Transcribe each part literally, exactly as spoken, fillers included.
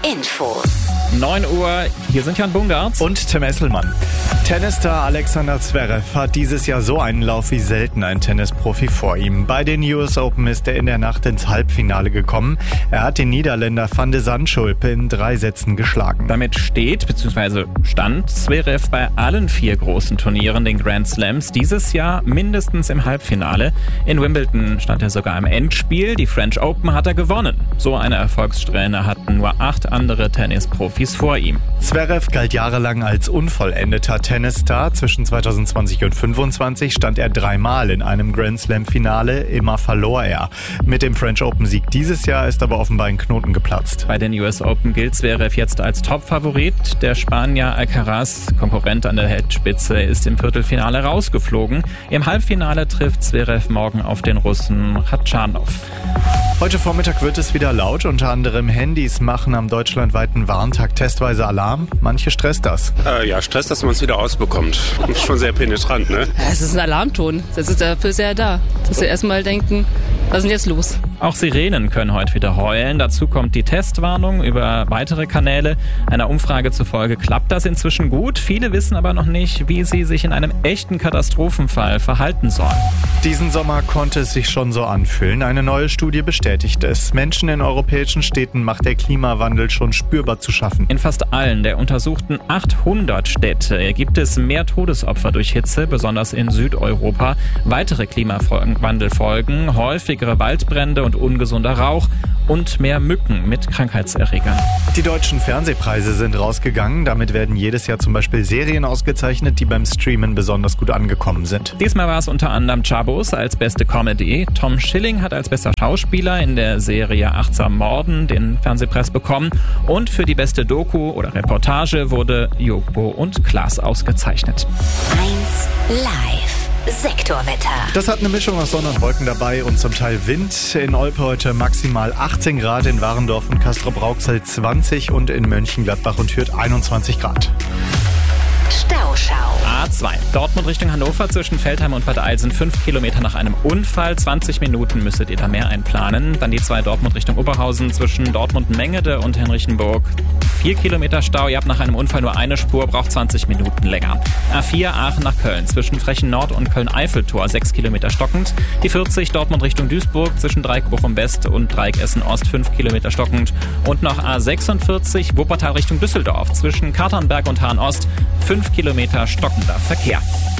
Infos. neun Uhr, hier sind Jan Bungartz und Tim Esselmann. Tennisstar Alexander Zverev hat dieses Jahr so einen Lauf wie selten ein Tennisprofi vor ihm. Bei den U S Open ist er in der Nacht ins Halbfinale gekommen. Er hat den Niederländer Van de Zandschulp in drei Sätzen geschlagen. Damit steht bzw. stand Zverev bei allen vier großen Turnieren, den Grand Slams, dieses Jahr mindestens im Halbfinale. In Wimbledon stand er sogar im Endspiel. Die French Open hat er gewonnen. So eine Erfolgssträhne hatten nur acht andere Tennisprofis vor ihm. Zverev galt jahrelang als unvollendeter Tennisstar. Zwischen zwanzig zwanzig und fünfundzwanzig stand er dreimal in einem Grand Slam-Finale. Immer verlor er. Mit dem French Open-Sieg dieses Jahr ist aber offenbar ein Knoten geplatzt. Bei den U S Open gilt Zverev jetzt als Top-Favorit. Der Spanier Alcaraz, Konkurrent an der Weltspitze, ist im Viertelfinale rausgeflogen. Im Halbfinale trifft Zverev morgen auf den Russen Khachanov. Heute Vormittag wird es wieder laut. Unter anderem Handys machen am deutschlandweiten Warntag testweise Alarm. Manche stresst das. Äh, ja, stresst, dass man es wieder ausbekommt. Ist schon sehr penetrant, ne? Ja, es ist ein Alarmton. Das ist dafür sehr da. Dass wir erstmal denken, was ist denn jetzt los? Auch Sirenen können heute wieder heulen. Dazu kommt die Testwarnung über weitere Kanäle. Einer Umfrage zufolge klappt das inzwischen gut. Viele wissen aber noch nicht, wie sie sich in einem echten Katastrophenfall verhalten sollen. Diesen Sommer konnte es sich schon so anfühlen. Eine neue Studie bestätigt es. Menschen in europäischen Städten macht der Klimawandel schon spürbar zu schaffen. In fast allen der untersuchten achthundert Städte gibt es mehr Todesopfer durch Hitze, besonders in Südeuropa. Weitere Klimawandelfolgen, häufigere Waldbrände und ungesunder Rauch und mehr Mücken mit Krankheitserregern. Die deutschen Fernsehpreise sind rausgegangen. Damit werden jedes Jahr zum Beispiel Serien ausgezeichnet, die beim Streamen besonders gut angekommen sind. Diesmal war es unter anderem Chabos als beste Comedy. Tom Schilling hat als bester Schauspieler in der Serie Achtsam Morden den Fernsehpreis bekommen. Und für die beste Doku oder Reportage wurde Joko und Klaas ausgezeichnet. eins Live. Sektorwetter. Das hat eine Mischung aus Sonne und Wolken dabei und zum Teil Wind. In Olpe heute maximal achtzehn Grad, in Warendorf und Castrop-Rauxel zwanzig und in Mönchengladbach und Hürth einundzwanzig Grad. Stauschau. A zwei. Dortmund Richtung Hannover zwischen Veltheim und Bad Eilsen fünf Kilometer nach einem Unfall. zwanzig Minuten müsstet ihr da mehr einplanen. Dann die zwei Dortmund Richtung Oberhausen zwischen Dortmund-Mengede und Henrichenburg. vier Kilometer Stau. Ihr habt nach einem Unfall nur eine Spur, braucht zwanzig Minuten länger. A vier Aachen nach Köln zwischen Frechen Nord und Köln-Eiffeltor sechs Kilometer stockend. Die vierzig Dortmund Richtung Duisburg zwischen Dreieck Bochum-West und Dreieck Essen-Ost fünf Kilometer stockend. Und noch A sechsundvierzig Wuppertal Richtung Düsseldorf zwischen Katernberg und Hahn-Ost fünf Kilometer stockender Verkehr.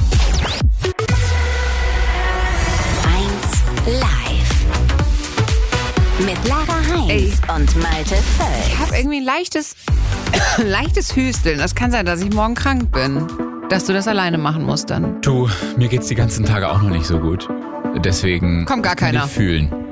eins Live. Mit Lara Heinz Ey. und Malte Völz. Ich habe irgendwie ein leichtes, leichtes Hüsteln. Das kann sein, dass ich morgen krank bin. Dass du das alleine machen musst dann. Du, mir geht's die ganzen Tage auch noch nicht so gut. Deswegen Kommt gar kann keiner. ich fühlen.